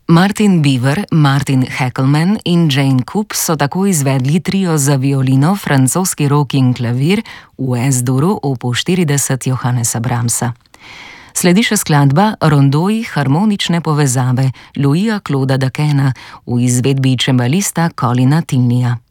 Martin Beaver, Martin Heckelman in Jane Coop so tako izvedli trio za violino, francoski rok in klavir v S-duru opus 40 Johannesa Brahmsa. Sledi še skladba Rondoji harmonične povezave Louisa Clauda Dakena v izvedbi čembalista Colina Tinneyja.